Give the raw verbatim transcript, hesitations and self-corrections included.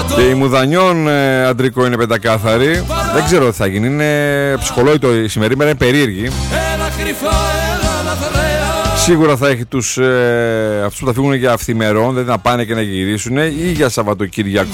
Και η Μουδανιών ε, αντρικό είναι πεντακάθαρη. Δεν ξέρω τι θα γίνει. Είναι ψυχολόγητο. Η σημερινή μέρα είναι περίεργη. Σίγουρα θα έχει τους ε, αυτούς που θα φύγουν για αυθημερών, δηλαδή να πάνε και να γυρίσουν ή για Σαββατοκύριακο.